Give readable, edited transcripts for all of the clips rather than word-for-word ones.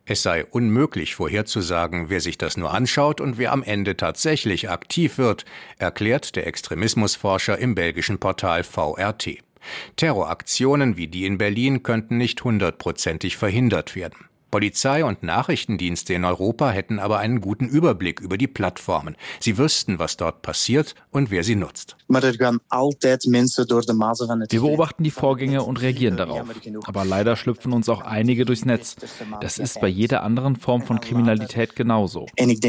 Es sei unmöglich vorherzusagen, wer sich das nur anschaut und wer am Ende tatsächlich aktiv wird, erklärt der Extremismusforscher im belgischen Portal VRT. Terroraktionen wie die in Berlin könnten nicht 100%ig verhindert werden. Polizei und Nachrichtendienste in Europa hätten aber einen guten Überblick über die Plattformen. Sie wüssten, was dort passiert und wer sie nutzt. Wir beobachten die Vorgänge und reagieren darauf. Aber leider schlüpfen uns auch einige durchs Netz. Das ist bei jeder anderen Form von Kriminalität genauso.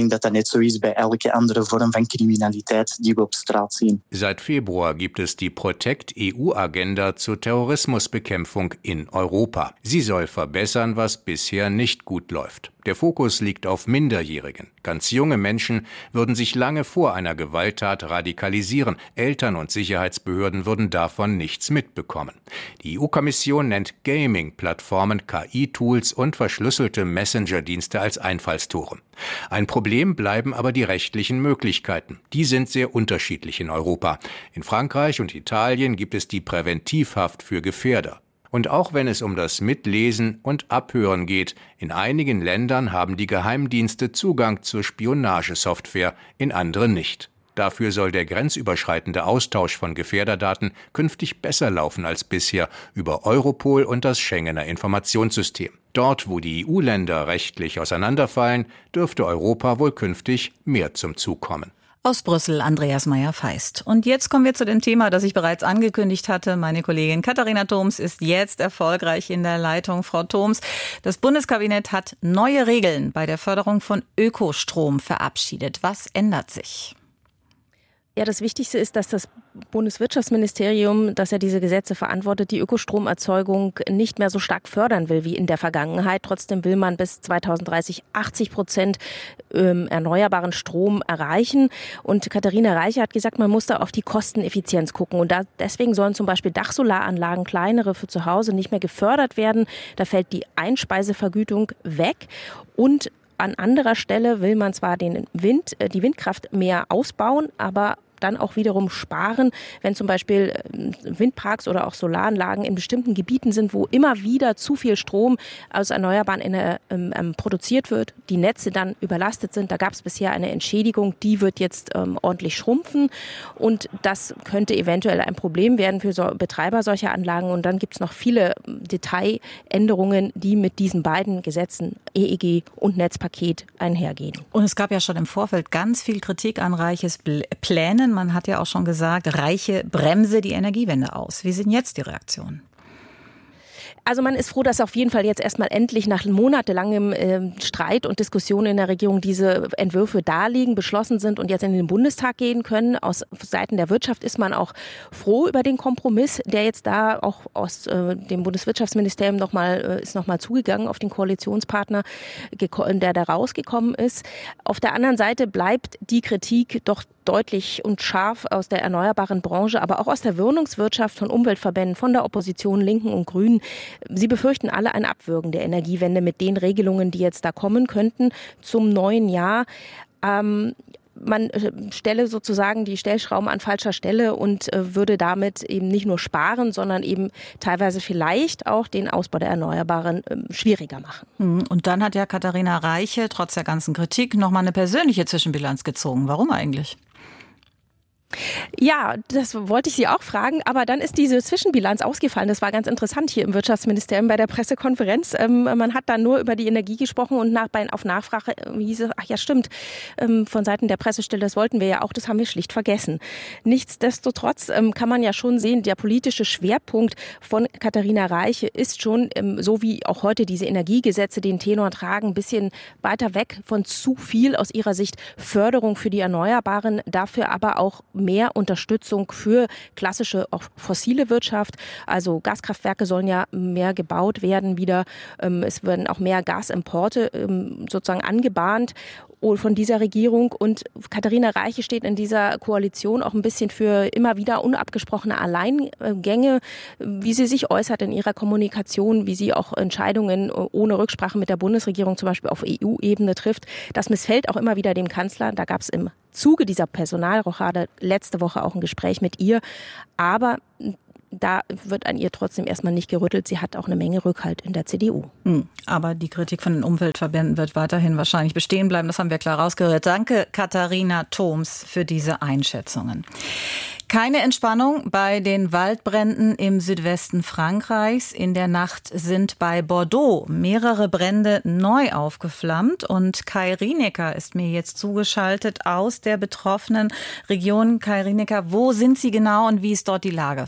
Seit Februar gibt es die Protect-EU-Agenda zur Terrorismusbekämpfung in Europa. Sie soll verbessern, was bisher nicht gut läuft. Der Fokus liegt auf Minderjährigen. Ganz junge Menschen würden sich lange vor einer Gewalttat radikalisieren. Eltern und Sicherheitsbehörden würden davon nichts mitbekommen. Die EU-Kommission nennt Gaming-Plattformen, KI-Tools und verschlüsselte Messenger-Dienste als Einfallstore. Ein Problem bleiben aber die rechtlichen Möglichkeiten. Die sind sehr unterschiedlich in Europa. In Frankreich und Italien gibt es die Präventivhaft für Gefährder. Und auch wenn es um das Mitlesen und Abhören geht, in einigen Ländern haben die Geheimdienste Zugang zur Spionagesoftware, in anderen nicht. Dafür soll der grenzüberschreitende Austausch von Gefährderdaten künftig besser laufen als bisher über Europol und das Schengener Informationssystem. Dort, wo die EU-Länder rechtlich auseinanderfallen, dürfte Europa wohl künftig mehr zum Zug kommen. Aus Brüssel, Andreas Meyer-Feist. Und jetzt kommen wir zu dem Thema, das ich bereits angekündigt hatte. Meine Kollegin Katharina Thoms ist jetzt erfolgreich in der Leitung. Frau Thoms, das Bundeskabinett hat neue Regeln bei der Förderung von Ökostrom verabschiedet. Was ändert sich? Ja, das Wichtigste ist, dass das Bundeswirtschaftsministerium, das ja diese Gesetze verantwortet, die Ökostromerzeugung nicht mehr so stark fördern will wie in der Vergangenheit. Trotzdem will man bis 2030 80% erneuerbaren Strom erreichen. Und Katharina Reiche hat gesagt, man muss da auf die Kosteneffizienz gucken. Und deswegen sollen zum Beispiel Dachsolaranlagen, kleinere für zu Hause, nicht mehr gefördert werden. Da fällt die Einspeisevergütung weg. Und an anderer Stelle will man zwar die Windkraft mehr ausbauen, aber dann auch wiederum sparen, wenn zum Beispiel Windparks oder auch Solaranlagen in bestimmten Gebieten sind, wo immer wieder zu viel Strom aus erneuerbaren Energien produziert wird, die Netze dann überlastet sind. Da gab es bisher eine Entschädigung, die wird jetzt ordentlich schrumpfen und das könnte eventuell ein Problem werden für Betreiber solcher Anlagen. Und dann gibt es noch viele Detailänderungen, die mit diesen beiden Gesetzen EEG und Netzpaket einhergehen. Und es gab ja schon im Vorfeld ganz viel Kritik an Reiches Plänen. Man hat ja auch schon gesagt, Reiche bremse die Energiewende aus. Wie sind jetzt die Reaktionen? Also man ist froh, dass auf jeden Fall jetzt erstmal endlich nach monatelangem Streit und Diskussion in der Regierung diese Entwürfe darliegen, beschlossen sind und jetzt in den Bundestag gehen können. Aus Seiten der Wirtschaft ist man auch froh über den Kompromiss, der jetzt da auch aus dem Bundeswirtschaftsministerium nochmal zugegangen auf den Koalitionspartner, der da rausgekommen ist. Auf der anderen Seite bleibt die Kritik doch deutlich und scharf aus der erneuerbaren Branche, aber auch aus der Wohnungswirtschaft, von Umweltverbänden, von der Opposition, Linken und Grünen. Sie befürchten alle ein Abwürgen der Energiewende mit den Regelungen, die jetzt da kommen könnten zum neuen Jahr. Man stelle sozusagen die Stellschrauben an falscher Stelle und würde damit eben nicht nur sparen, sondern eben teilweise vielleicht auch den Ausbau der Erneuerbaren schwieriger machen. Und dann hat ja Katharina Reiche trotz der ganzen Kritik nochmal eine persönliche Zwischenbilanz gezogen. Warum eigentlich? Ja, das wollte ich Sie auch fragen, aber dann ist diese Zwischenbilanz ausgefallen. Das war ganz interessant hier im Wirtschaftsministerium bei der Pressekonferenz. Man hat da nur über die Energie gesprochen und auf Nachfrage hieß es, ach ja stimmt, von Seiten der Pressestelle, das wollten wir ja auch, das haben wir schlicht vergessen. Nichtsdestotrotz kann man ja schon sehen, der politische Schwerpunkt von Katharina Reiche ist schon, so wie auch heute diese Energiegesetze den Tenor tragen, ein bisschen weiter weg von zu viel aus ihrer Sicht Förderung für die Erneuerbaren, dafür aber auch mehr Unterstützung für klassische, auch fossile Wirtschaft. Also Gaskraftwerke sollen ja mehr gebaut werden wieder. Es werden auch mehr Gasimporte sozusagen angebahnt von dieser Regierung. Und Katharina Reiche steht in dieser Koalition auch ein bisschen für immer wieder unabgesprochene Alleingänge, wie sie sich äußert in ihrer Kommunikation, wie sie auch Entscheidungen ohne Rücksprache mit der Bundesregierung zum Beispiel auf EU-Ebene trifft. Das missfällt auch immer wieder dem Kanzler. Da gab es im Zuge dieser Personalrochade letzte Woche auch ein Gespräch mit ihr. Aber da wird an ihr trotzdem erstmal nicht gerüttelt. Sie hat auch eine Menge Rückhalt in der CDU. Aber die Kritik von den Umweltverbänden wird weiterhin wahrscheinlich bestehen bleiben. Das haben wir klar rausgehört. Danke, Katharina Thoms, für diese Einschätzungen. Keine Entspannung bei den Waldbränden im Südwesten Frankreichs. In der Nacht sind bei Bordeaux mehrere Brände neu aufgeflammt. Und Kai Rienecker ist mir jetzt zugeschaltet aus der betroffenen Region. Kai Rienecker, wo sind Sie genau und wie ist dort die Lage?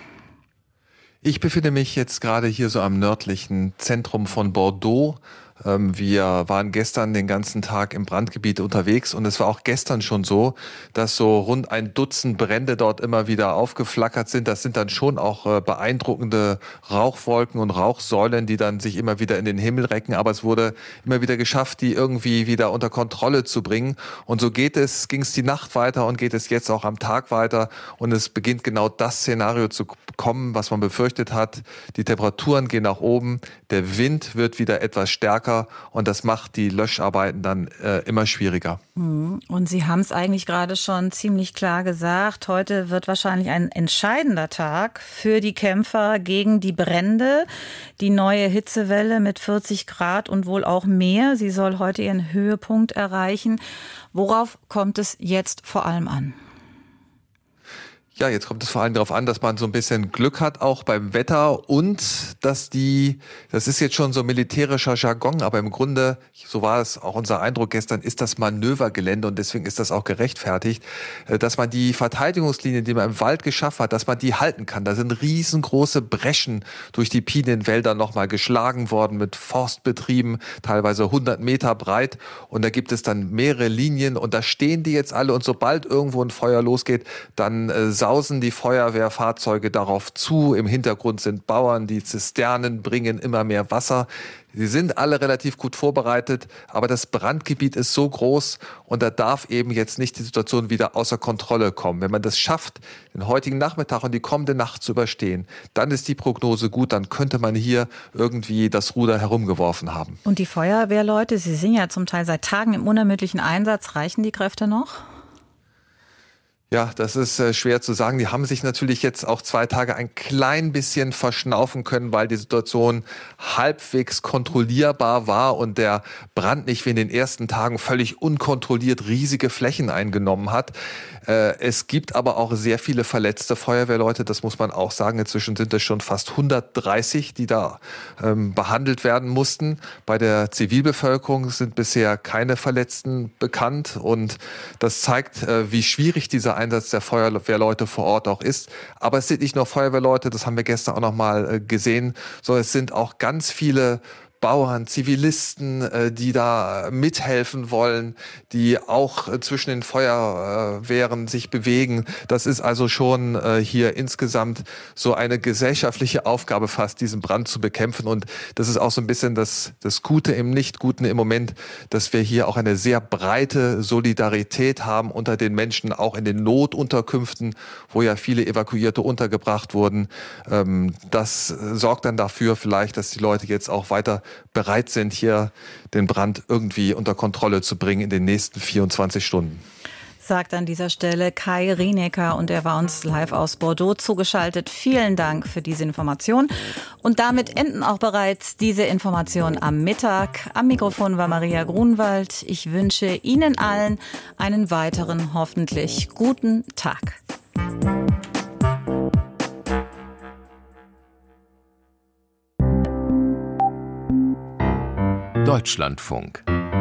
Ich befinde mich jetzt gerade hier so am nördlichen Zentrum von Bordeaux. Wir waren gestern den ganzen Tag im Brandgebiet unterwegs und es war auch gestern schon so, dass so rund ein Dutzend Brände dort immer wieder aufgeflackert sind. Das sind dann schon auch beeindruckende Rauchwolken und Rauchsäulen, die dann sich immer wieder in den Himmel recken. Aber es wurde immer wieder geschafft, die irgendwie wieder unter Kontrolle zu bringen. Und so ging es die Nacht weiter und geht es jetzt auch am Tag weiter. Und es beginnt genau das Szenario zu kommen, was man befürchtet hat. Die Temperaturen gehen nach oben, der Wind wird wieder etwas stärker. Und das macht die Löscharbeiten dann immer schwieriger. Und Sie haben es eigentlich gerade schon ziemlich klar gesagt. Heute wird wahrscheinlich ein entscheidender Tag für die Kämpfer gegen die Brände. Die neue Hitzewelle mit 40 Grad und wohl auch mehr. Sie soll heute ihren Höhepunkt erreichen. Worauf kommt es jetzt vor allem an? Ja, jetzt kommt es vor allem darauf an, dass man so ein bisschen Glück hat, auch beim Wetter und das ist jetzt schon so militärischer Jargon, aber im Grunde, so war es auch unser Eindruck gestern, ist das Manövergelände und deswegen ist das auch gerechtfertigt, dass man die Verteidigungslinien, die man im Wald geschaffen hat, dass man die halten kann. Da sind riesengroße Breschen durch die Pinienwälder nochmal geschlagen worden mit Forstbetrieben, teilweise 100 Meter breit und da gibt es dann mehrere Linien und da stehen die jetzt alle und sobald irgendwo ein Feuer losgeht, dann sausen die Feuerwehrfahrzeuge darauf zu. Im Hintergrund sind Bauern, die Zisternen bringen immer mehr Wasser. Sie sind alle relativ gut vorbereitet, aber das Brandgebiet ist so groß und da darf eben jetzt nicht die Situation wieder außer Kontrolle kommen. Wenn man das schafft, den heutigen Nachmittag und die kommende Nacht zu überstehen, dann ist die Prognose gut, dann könnte man hier irgendwie das Ruder herumgeworfen haben. Und die Feuerwehrleute, Sie sind ja zum Teil seit Tagen im unermüdlichen Einsatz, reichen die Kräfte noch? Ja, das ist schwer zu sagen. Die haben sich natürlich jetzt auch 2 Tage ein klein bisschen verschnaufen können, weil die Situation halbwegs kontrollierbar war und der Brand nicht wie in den ersten Tagen völlig unkontrolliert riesige Flächen eingenommen hat. Es gibt aber auch sehr viele verletzte Feuerwehrleute, das muss man auch sagen. Inzwischen sind es schon fast 130, die da behandelt werden mussten. Bei der Zivilbevölkerung sind bisher keine Verletzten bekannt und das zeigt, wie schwierig dieser Einsatz der Feuerwehrleute vor Ort auch ist. Aber es sind nicht nur Feuerwehrleute, das haben wir gestern auch noch mal gesehen, sondern es sind auch ganz viele Bauern, Zivilisten, die da mithelfen wollen, die auch zwischen den Feuerwehren sich bewegen. Das ist also schon hier insgesamt so eine gesellschaftliche Aufgabe fast, diesen Brand zu bekämpfen. Und das ist auch so ein bisschen das Gute im Nicht-Guten im Moment, dass wir hier auch eine sehr breite Solidarität haben unter den Menschen, auch in den Notunterkünften, wo ja viele Evakuierte untergebracht wurden. Das sorgt dann dafür vielleicht, dass die Leute jetzt auch weiter bereit sind, hier den Brand irgendwie unter Kontrolle zu bringen in den nächsten 24 Stunden. Sagt an dieser Stelle Kai Rienecker und er war uns live aus Bordeaux zugeschaltet. Vielen Dank für diese Information. Und damit enden auch bereits diese Informationen am Mittag. Am Mikrofon war Maria Grunwald. Ich wünsche Ihnen allen einen weiteren, hoffentlich guten Tag. Deutschlandfunk.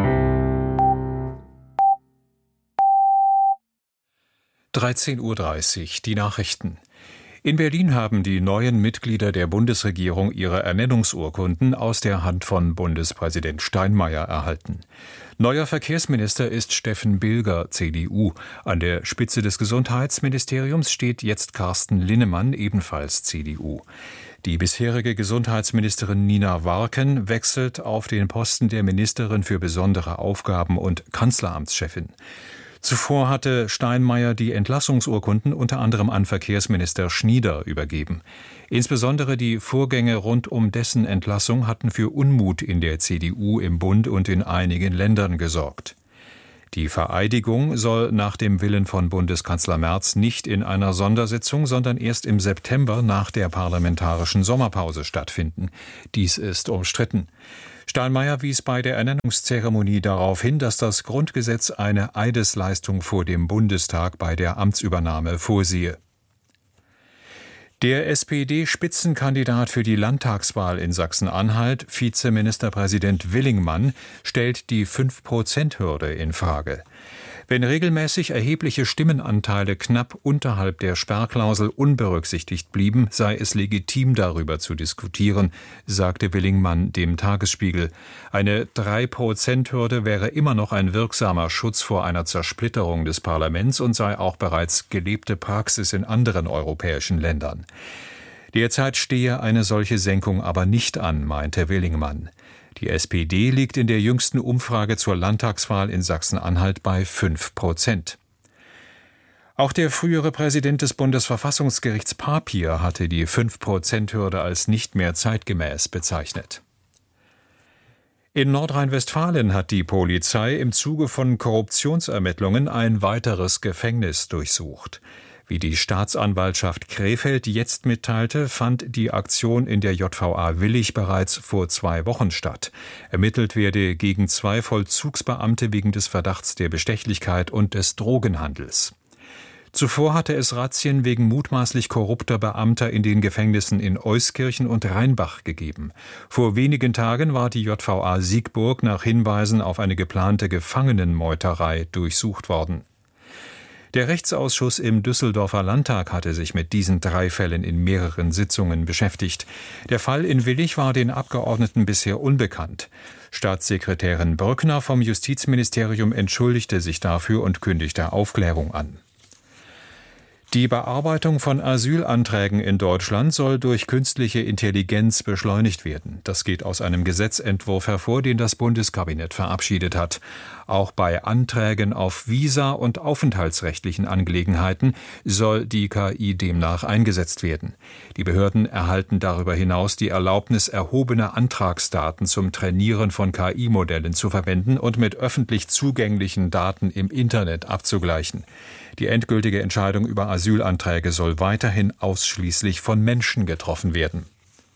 (13:30 Uhr), die Nachrichten. In Berlin haben die neuen Mitglieder der Bundesregierung ihre Ernennungsurkunden aus der Hand von Bundespräsident Steinmeier erhalten. Neuer Verkehrsminister ist Steffen Bilger, CDU. An der Spitze des Gesundheitsministeriums steht jetzt Carsten Linnemann, ebenfalls CDU. Die bisherige Gesundheitsministerin Nina Warken wechselt auf den Posten der Ministerin für besondere Aufgaben und Kanzleramtschefin. Zuvor hatte Steinmeier die Entlassungsurkunden unter anderem an Verkehrsminister Schnieder übergeben. Insbesondere die Vorgänge rund um dessen Entlassung hatten für Unmut in der CDU im Bund und in einigen Ländern gesorgt. Die Vereidigung soll nach dem Willen von Bundeskanzler Merz nicht in einer Sondersitzung, sondern erst im September nach der parlamentarischen Sommerpause stattfinden. Dies ist umstritten. Steinmeier wies bei der Ernennungszeremonie darauf hin, dass das Grundgesetz eine Eidesleistung vor dem Bundestag bei der Amtsübernahme vorsehe. Der SPD-Spitzenkandidat für die Landtagswahl in Sachsen-Anhalt, Vizeministerpräsident Willingmann, stellt die 5%-Hürde in Frage. Wenn regelmäßig erhebliche Stimmenanteile knapp unterhalb der Sperrklausel unberücksichtigt blieben, sei es legitim, darüber zu diskutieren, sagte Willingmann dem Tagesspiegel. Eine 3%-Hürde wäre immer noch ein wirksamer Schutz vor einer Zersplitterung des Parlaments und sei auch bereits gelebte Praxis in anderen europäischen Ländern. Derzeit stehe eine solche Senkung aber nicht an, meinte Willingmann. Die SPD liegt in der jüngsten Umfrage zur Landtagswahl in Sachsen-Anhalt bei 5%. Auch der frühere Präsident des Bundesverfassungsgerichts Papier hatte die 5%-Hürde als nicht mehr zeitgemäß bezeichnet. In Nordrhein-Westfalen hat die Polizei im Zuge von Korruptionsermittlungen ein weiteres Gefängnis durchsucht. Wie die Staatsanwaltschaft Krefeld jetzt mitteilte, fand die Aktion in der JVA Willich bereits vor 2 Wochen statt. Ermittelt werde gegen 2 Vollzugsbeamte wegen des Verdachts der Bestechlichkeit und des Drogenhandels. Zuvor hatte es Razzien wegen mutmaßlich korrupter Beamter in den Gefängnissen in Euskirchen und Rheinbach gegeben. Vor wenigen Tagen war die JVA Siegburg nach Hinweisen auf eine geplante Gefangenenmeuterei durchsucht worden. Der Rechtsausschuss im Düsseldorfer Landtag hatte sich mit diesen 3 Fällen in mehreren Sitzungen beschäftigt. Der Fall in Willich war den Abgeordneten bisher unbekannt. Staatssekretärin Brückner vom Justizministerium entschuldigte sich dafür und kündigte Aufklärung an. Die Bearbeitung von Asylanträgen in Deutschland soll durch künstliche Intelligenz beschleunigt werden. Das geht aus einem Gesetzentwurf hervor, den das Bundeskabinett verabschiedet hat. Auch bei Anträgen auf Visa und aufenthaltsrechtlichen Angelegenheiten soll die KI demnach eingesetzt werden. Die Behörden erhalten darüber hinaus die Erlaubnis, erhobene Antragsdaten zum Trainieren von KI-Modellen zu verwenden und mit öffentlich zugänglichen Daten im Internet abzugleichen. Die endgültige Entscheidung über Asylanträge soll weiterhin ausschließlich von Menschen getroffen werden.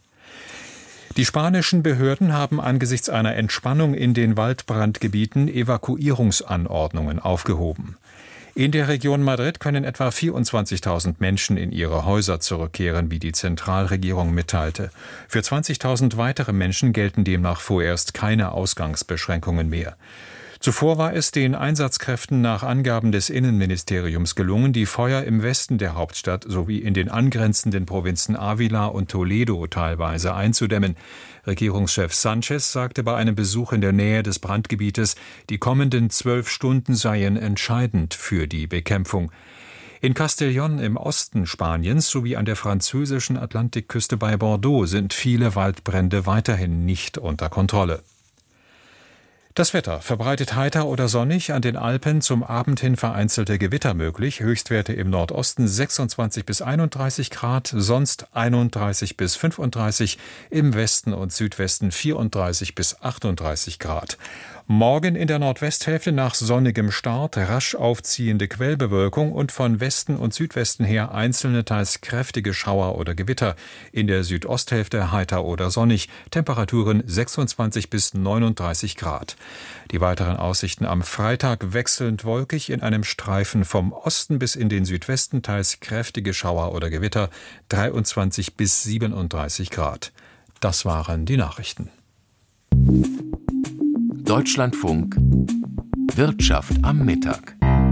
Die spanischen Behörden haben angesichts einer Entspannung in den Waldbrandgebieten Evakuierungsanordnungen aufgehoben. In der Region Madrid können etwa 24.000 Menschen in ihre Häuser zurückkehren, wie die Zentralregierung mitteilte. Für 20.000 weitere Menschen gelten demnach vorerst keine Ausgangsbeschränkungen mehr. Zuvor war es den Einsatzkräften nach Angaben des Innenministeriums gelungen, die Feuer im Westen der Hauptstadt sowie in den angrenzenden Provinzen Ávila und Toledo teilweise einzudämmen. Regierungschef Sánchez sagte bei einem Besuch in der Nähe des Brandgebietes, die kommenden 12 Stunden seien entscheidend für die Bekämpfung. In Castellón im Osten Spaniens sowie an der französischen Atlantikküste bei Bordeaux sind viele Waldbrände weiterhin nicht unter Kontrolle. Das Wetter verbreitet heiter oder sonnig, an den Alpen zum Abend hin vereinzelte Gewitter möglich, Höchstwerte im Nordosten 26 bis 31 Grad, sonst 31 bis 35, im Westen und Südwesten 34 bis 38 Grad. Morgen in der Nordwesthälfte nach sonnigem Start rasch aufziehende Quellbewölkung und von Westen und Südwesten her einzelne teils kräftige Schauer oder Gewitter. In der Südosthälfte heiter oder sonnig, Temperaturen 26 bis 39 Grad. Die weiteren Aussichten am Freitag wechselnd wolkig, in einem Streifen vom Osten bis in den Südwesten teils kräftige Schauer oder Gewitter, 23 bis 37 Grad. Das waren die Nachrichten. Deutschlandfunk Wirtschaft am Mittag.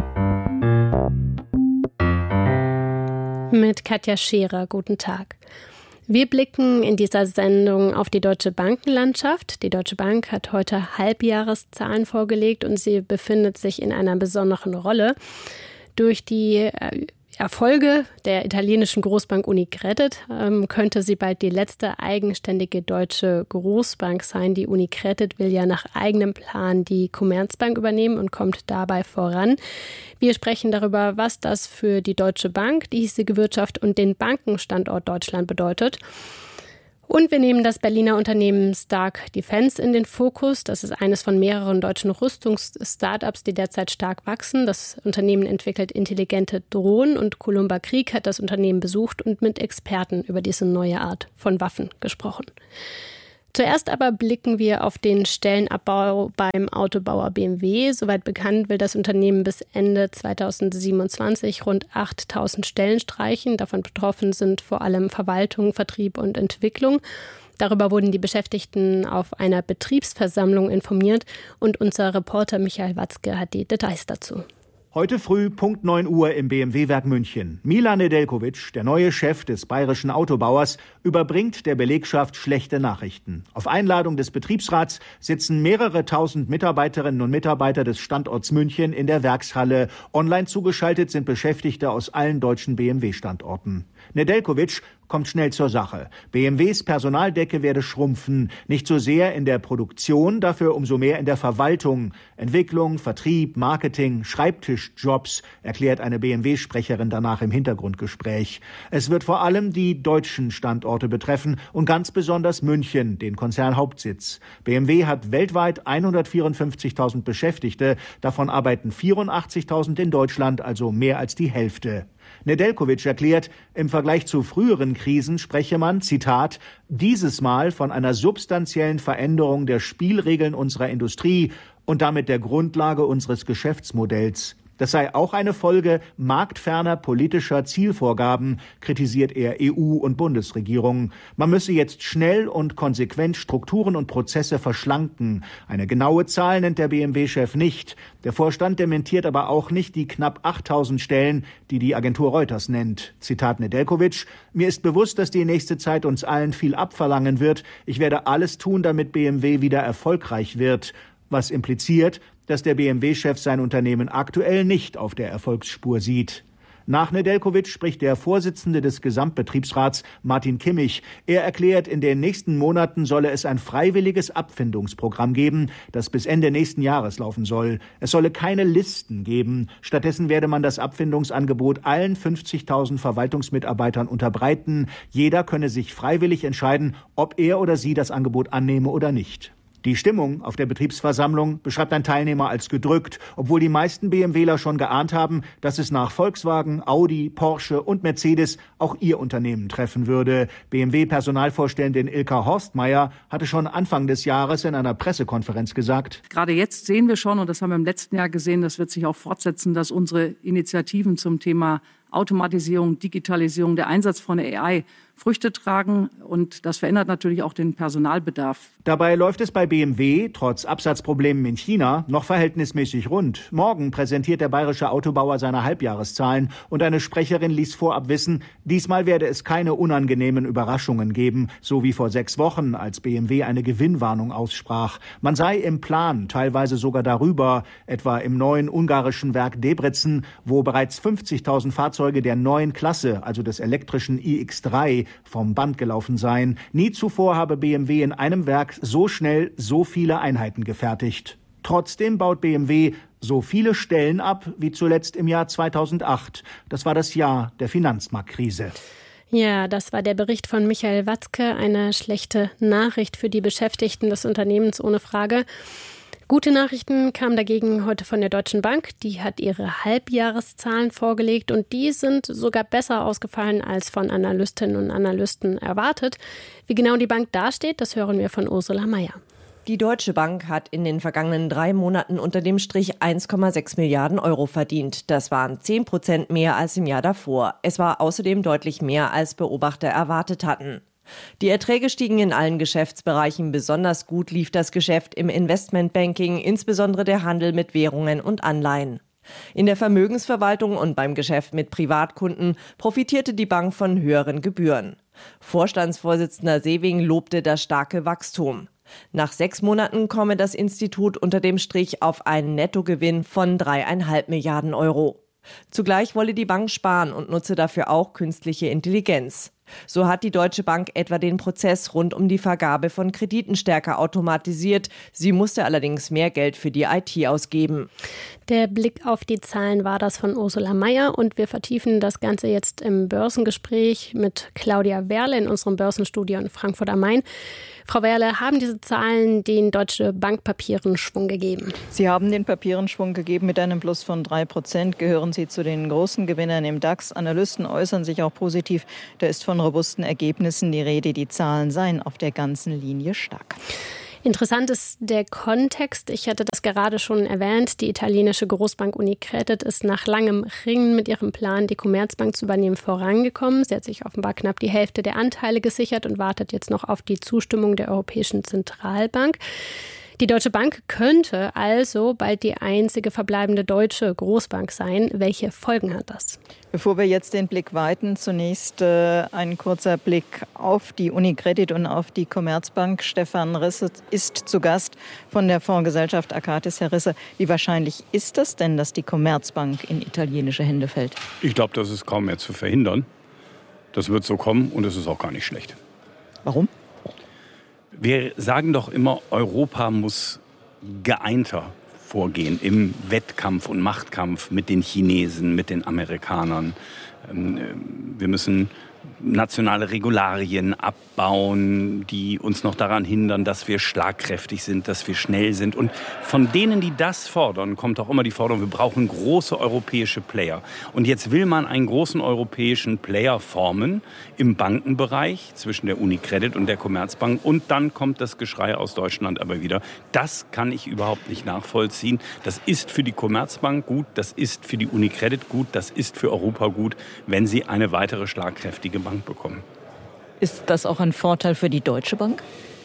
Mit Katja Scherer, guten Tag. Wir blicken in dieser Sendung auf die deutsche Bankenlandschaft. Die Deutsche Bank hat heute Halbjahreszahlen vorgelegt und sie befindet sich in einer besonderen Rolle. Durch die Erfolge der italienischen Großbank Unicredit könnte sie bald die letzte eigenständige deutsche Großbank sein. Die Unicredit will ja nach eigenem Plan die Commerzbank übernehmen und kommt dabei voran. Wir sprechen darüber, was das für die Deutsche Bank, die hiesige Wirtschaft und den Bankenstandort Deutschland bedeutet. Und wir nehmen das Berliner Unternehmen Stark Defense in den Fokus. Das ist eines von mehreren deutschen Rüstungs-Startups, die derzeit stark wachsen. Das Unternehmen entwickelt intelligente Drohnen und Columba Krieg hat das Unternehmen besucht und mit Experten über diese neue Art von Waffen gesprochen. Zuerst aber blicken wir auf den Stellenabbau beim Autobauer BMW. Soweit bekannt will das Unternehmen bis Ende 2027 rund 8.000 Stellen streichen. Davon betroffen sind vor allem Verwaltung, Vertrieb und Entwicklung. Darüber wurden die Beschäftigten auf einer Betriebsversammlung informiert und unser Reporter Michael Watzke hat die Details dazu. Heute früh, Punkt 9 Uhr im BMW-Werk München. Milan Nedeljković, der neue Chef des bayerischen Autobauers, überbringt der Belegschaft schlechte Nachrichten. Auf Einladung des Betriebsrats sitzen mehrere tausend Mitarbeiterinnen und Mitarbeiter des Standorts München in der Werkshalle. Online zugeschaltet sind Beschäftigte aus allen deutschen BMW-Standorten. Nedeljković kommt schnell zur Sache. BMWs Personaldecke werde schrumpfen, nicht so sehr in der Produktion, dafür umso mehr in der Verwaltung. Entwicklung, Vertrieb, Marketing, Schreibtischjobs, erklärt eine BMW-Sprecherin danach im Hintergrundgespräch. Es wird vor allem die deutschen Standorte betreffen und ganz besonders München, den Konzernhauptsitz. BMW hat weltweit 154.000 Beschäftigte, davon arbeiten 84.000 in Deutschland, also mehr als die Hälfte. Nedeljković erklärt, im Vergleich zu früheren Krisen spreche man, Zitat, dieses Mal von einer substanziellen Veränderung der Spielregeln unserer Industrie und damit der Grundlage unseres Geschäftsmodells. Das sei auch eine Folge marktferner politischer Zielvorgaben, kritisiert er EU und Bundesregierung. Man müsse jetzt schnell und konsequent Strukturen und Prozesse verschlanken. Eine genaue Zahl nennt der BMW-Chef nicht. Der Vorstand dementiert aber auch nicht die knapp 8.000 Stellen, die die Agentur Reuters nennt. Zitat Nedeljković: Mir ist bewusst, dass die nächste Zeit uns allen viel abverlangen wird. Ich werde alles tun, damit BMW wieder erfolgreich wird. Was impliziert, dass der BMW-Chef sein Unternehmen aktuell nicht auf der Erfolgsspur sieht. Nach Nedeljković spricht der Vorsitzende des Gesamtbetriebsrats, Martin Kimmich. Er erklärt, in den nächsten Monaten solle es ein freiwilliges Abfindungsprogramm geben, das bis Ende nächsten Jahres laufen soll. Es solle keine Listen geben. Stattdessen werde man das Abfindungsangebot allen 50.000 Verwaltungsmitarbeitern unterbreiten. Jeder könne sich freiwillig entscheiden, ob er oder sie das Angebot annehme oder nicht. Die Stimmung auf der Betriebsversammlung beschreibt ein Teilnehmer als gedrückt, obwohl die meisten BMWler schon geahnt haben, dass es nach Volkswagen, Audi, Porsche und Mercedes auch ihr Unternehmen treffen würde. BMW-Personalvorständin Ilka Horstmeier hatte schon Anfang des Jahres in einer Pressekonferenz gesagt: Gerade jetzt sehen wir schon, und das haben wir im letzten Jahr gesehen, das wird sich auch fortsetzen, dass unsere Initiativen zum Thema Automatisierung, Digitalisierung, der Einsatz von AI Früchte tragen, und das verändert natürlich auch den Personalbedarf. Dabei läuft es bei BMW trotz Absatzproblemen in China noch verhältnismäßig rund. Morgen präsentiert der bayerische Autobauer seine Halbjahreszahlen und eine Sprecherin ließ vorab wissen, diesmal werde es keine unangenehmen Überraschungen geben, so wie vor 6 Wochen, als BMW eine Gewinnwarnung aussprach. Man sei im Plan, teilweise sogar darüber, etwa im neuen ungarischen Werk Debrecen, wo bereits 50.000 Fahrzeuge der neuen Klasse, also des elektrischen iX3, vom Band gelaufen seien. Nie zuvor habe BMW in einem Werk so schnell so viele Einheiten gefertigt. Trotzdem baut BMW so viele Stellen ab wie zuletzt im Jahr 2008. Das war das Jahr der Finanzmarktkrise. Ja, das war der Bericht von Michael Watzke. Eine schlechte Nachricht für die Beschäftigten des Unternehmens, ohne Frage. Gute Nachrichten kamen dagegen heute von der Deutschen Bank. Die hat ihre Halbjahreszahlen vorgelegt und die sind sogar besser ausgefallen als von Analystinnen und Analysten erwartet. Wie genau die Bank dasteht, das hören wir von Ursula Meier. Die Deutsche Bank hat in den vergangenen 3 Monaten unter dem Strich 1,6 Milliarden Euro verdient. Das waren 10% mehr als im Jahr davor. Es war außerdem deutlich mehr, als Beobachter erwartet hatten. Die Erträge stiegen in allen Geschäftsbereichen. Besonders gut lief das Geschäft im Investmentbanking, insbesondere der Handel mit Währungen und Anleihen. In der Vermögensverwaltung und beim Geschäft mit Privatkunden profitierte die Bank von höheren Gebühren. Vorstandsvorsitzender Sewing lobte das starke Wachstum. Nach 6 Monaten komme das Institut unter dem Strich auf einen Nettogewinn von 3,5 Milliarden Euro. Zugleich wolle die Bank sparen und nutze dafür auch künstliche Intelligenz. So hat die Deutsche Bank etwa den Prozess rund um die Vergabe von Krediten stärker automatisiert. Sie musste allerdings mehr Geld für die IT ausgeben. Der Blick auf die Zahlen war das von Ursula Mayer und wir vertiefen das Ganze jetzt im Börsengespräch mit Claudia Werle in unserem Börsenstudio in Frankfurt am Main. Frau Werle, haben diese Zahlen den Deutsche Bank-Papieren Schwung gegeben? Sie haben den Papieren Schwung gegeben mit einem Plus von 3%. Gehören sie zu den großen Gewinnern im DAX. Analysten äußern sich auch positiv. Da ist von robusten Ergebnissen die Rede. Die Zahlen seien auf der ganzen Linie stark. Interessant ist der Kontext. Ich hatte das gerade schon erwähnt. Die italienische Großbank Unicredit ist nach langem Ringen mit ihrem Plan, die Commerzbank zu übernehmen, vorangekommen. Sie hat sich offenbar knapp die Hälfte der Anteile gesichert und wartet jetzt noch auf die Zustimmung der Europäischen Zentralbank. Die Deutsche Bank könnte also bald die einzige verbleibende deutsche Großbank sein. Welche Folgen hat das? Bevor wir jetzt den Blick weiten, zunächst ein kurzer Blick auf die Unicredit und auf die Commerzbank. Stefan Risse ist zu Gast von der Fondsgesellschaft Akatis. Herr Risse, wie wahrscheinlich ist das denn, dass die Commerzbank in italienische Hände fällt? Ich glaube, das ist kaum mehr zu verhindern. Das wird so kommen und es ist auch gar nicht schlecht. Warum? Wir sagen doch immer, Europa muss geeinter vorgehen im Wettkampf und Machtkampf mit den Chinesen, mit den Amerikanern. Wir müssen nationale Regularien abbauen, die uns noch daran hindern, dass wir schlagkräftig sind, dass wir schnell sind. Und von denen, die das fordern, kommt auch immer die Forderung, wir brauchen große europäische Player. Und jetzt will man einen großen europäischen Player formen im Bankenbereich zwischen der Unicredit und der Commerzbank. Und dann kommt das Geschrei aus Deutschland aber wieder. Das kann ich überhaupt nicht nachvollziehen. Das ist für die Commerzbank gut, das ist für die Unicredit gut, das ist für Europa gut, wenn sie eine weitere schlagkräftige Bank bekommen. Ist das auch ein Vorteil für die Deutsche Bank?